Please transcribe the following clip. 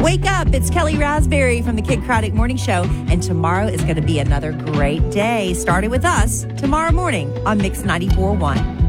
Wake up. It's Kelly Raspberry from the Kid Craddock Morning Show. And tomorrow is going to be another great day. Starting with us tomorrow morning on Mix 94.1.